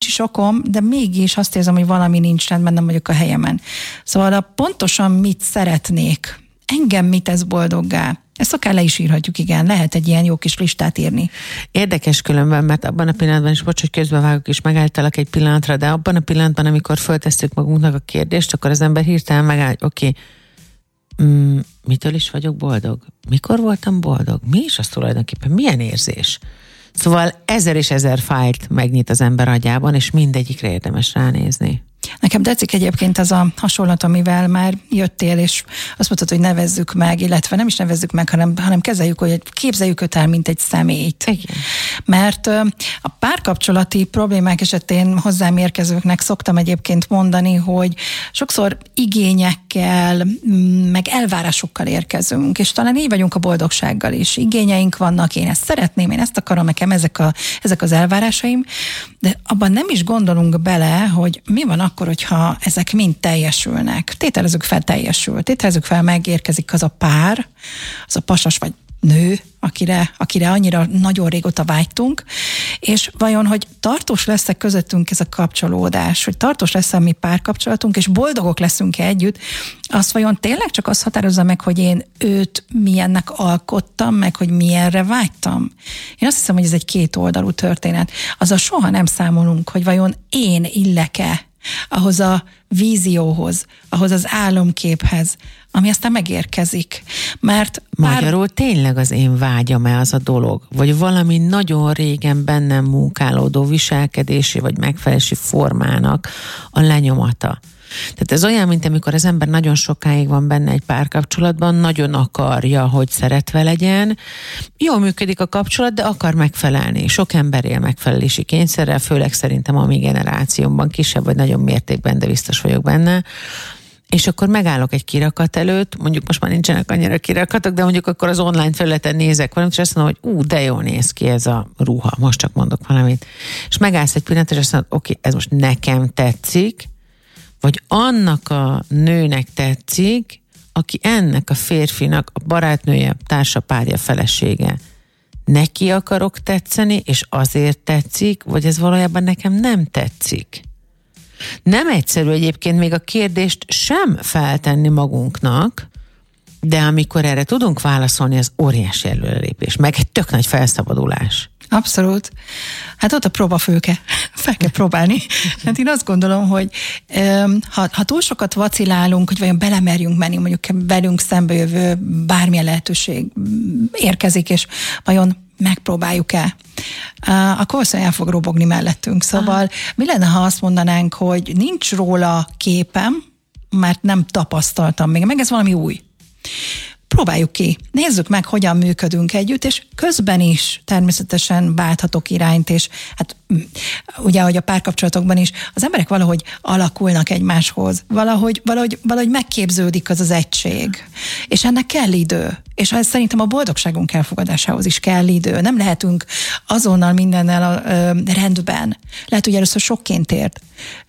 is okom, de mégis azt érzem, hogy valami nincs rendben, nem vagyok a helyemen. Szóval pontosan mit szeretnék, engem mit tesz boldoggá, ezt akár le is írhatjuk, igen, lehet egy ilyen jó kis listát írni. Érdekes különben, mert abban a pillanatban, és bocs, hogy közbevágok és megálltalak egy pillanatra, de abban a pillanatban, amikor föltesszük magunknak a kérdést, akkor az ember hirtelen megáll, oké, mitől is vagyok boldog? Mikor voltam boldog? Mi is az tulajdonképpen? Milyen érzés? Szóval 1000 és 1000 fájlt megnyit az ember agyában, és mindegyikre érdemes ránézni. Nekem tetszik egyébként az a hasonlat, amivel már jöttél, és azt mondtad, hogy nevezzük meg, illetve nem is nevezzük meg, hanem kezeljük, hogy képzeljük őt el, mint egy személyt. Igen. Mert a párkapcsolati problémák esetén hozzám érkezőknek szoktam egyébként mondani, hogy sokszor igényekkel, meg elvárásokkal érkezünk, és talán így vagyunk a boldogsággal is. Igényeink vannak, én ezt szeretném, én ezt akarom, nekem ezek az elvárásaim, de abban nem is gondolunk bele, hogy mi van akkor, hogyha ezek mind teljesülnek. Tételezzük fel, teljesül. Tételezzük fel, megérkezik az a pár, az a pasas vagy nő, akire annyira nagyon régóta vágytunk, és vajon, hogy tartós lesz-e közöttünk ez a kapcsolódás, hogy tartós lesz a mi párkapcsolatunk, és boldogok leszünk-e együtt, azt vajon tényleg csak azt határozza meg, hogy én őt milyennek alkottam, meg hogy milyenre vágytam? Én azt hiszem, hogy ez egy kétoldalú történet. Azzal soha nem számolunk, hogy vajon én illek-e ahhoz a vízióhoz, ahhoz az álomképhez, ami aztán megérkezik. Mert magyarul tényleg az én vágyam-e az a dolog, vagy valami nagyon régen bennem munkálódó viselkedési vagy megfelelési formának a lenyomata. Tehát ez olyan, mint amikor az ember nagyon sokáig van benne egy párkapcsolatban, nagyon akarja, hogy szeretve legyen. Jól működik a kapcsolat, de akar megfelelni. Sok ember él megfelelési kényszerrel, főleg szerintem a mi generációmban, kisebb vagy nagyobb mértékben, de biztos vagyok benne. És akkor megállok egy kirakat előtt, mondjuk most már nincsenek annyira kirakatok, de mondjuk akkor az online felületen nézek valamit, és azt mondom, hogy de jól néz ki ez a ruha, most csak mondok valamit. És megállsz egy pillanat, és azt mondod, oké, ez most nekem tetszik, vagy annak a nőnek tetszik, aki ennek a férfinak a barátnője, társa, párja, felesége. Neki akarok tetszeni, és azért tetszik, vagy ez valójában nekem nem tetszik. Nem egyszerű egyébként még a kérdést sem feltenni magunknak, de amikor erre tudunk válaszolni, az óriási előrelépés, meg egy tök nagy felszabadulás. Abszolút. Hát ott a próbafőke. Fel kell próbálni. Hát én azt gondolom, hogy ha túl sokat vacilálunk, hogy vajon belemerjünk menni, mondjuk velünk szembejövő bármilyen lehetőség érkezik, és vajon megpróbáljuk-e, akkor valószínűleg el fog robogni mellettünk. Szóval mi lenne, ha azt mondanánk, hogy nincs róla képem, mert nem tapasztaltam még, meg ez valami új. Próbáljuk ki. Nézzük meg, hogyan működünk együtt, és közben is természetesen válthatok irányt, és hát ugye, hogy a párkapcsolatokban is az emberek valahogy alakulnak egymáshoz, valahogy megképződik az egység, és ennek kell idő. És szerintem a boldogságunk elfogadásához is kell idő. Nem lehetünk azonnal mindennel rendben. Lehet, hogy először sokként ért.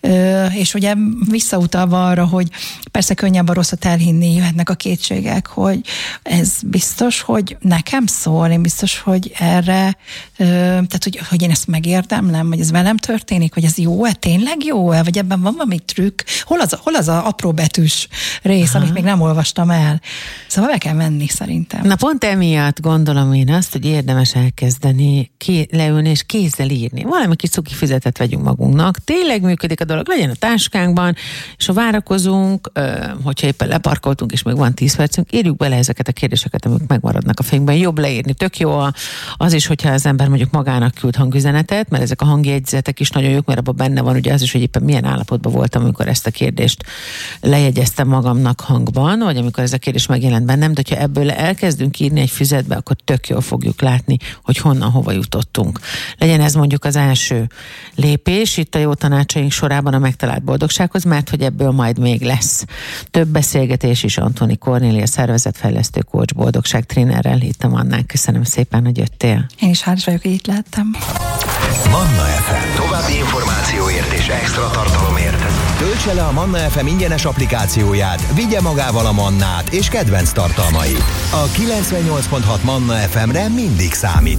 És ugye visszautalva arra, hogy persze könnyebb a rosszat elhinni, jöhetnek a kétségek, hogy ez biztos, hogy nekem szól, én biztos, hogy erre, tehát hogy én ezt megérdemlem, vagy ez velem történik, vagy ez jó-e, tényleg jó-e, vagy ebben van valami trükk, hol az a apró betűs rész, amit még nem olvastam el. Szóval be kell menni szerintem. Na pont emiatt gondolom én azt, hogy érdemes elkezdeni leülni és kézzel írni. Valami kis cuki füzetet vegyünk magunknak. Tényleg működik a dolog, legyen a táskánkban, és ha várakozunk, hogyha éppen leparkoltunk, és még van 10 percünk, írjuk bele ezeket a kérdéseket, amik megmaradnak a fejünkben. Jobb leírni. Tök jó az is, hogyha az ember mondjuk magának küld hangüzenetet, mert ezek a hangjegyzetek is nagyon jók, mert abban benne van ugye az is, hogy éppen milyen állapotban voltam, amikor ezt a kérdést lejegyeztem magamnak hangban, vagy amikor ez a kérdés megjelent bennem, de hogyha ebből elkezdünk írni egy füzetbe, akkor tök jól fogjuk látni, hogy honnan, hova jutottunk. Legyen ez mondjuk az első lépés itt a jó tanácsaink sorában a megtalált boldogsághoz, mert hogy ebből majd még lesz több beszélgetés is Antoni Kornélia szervezetfejlesztő coach, boldogság trénerrel itt a Mannán. Köszönöm szépen, hogy jöttél. Én is hálás vagyok, hogy itt láttam. Manna FM. További információért és extra tartalomért töltse le a Manna FM ingyenes applikációját, vigye magával a Mannát és kedvenc tartalmait. A 98.6 Manna FM-re mindig számít.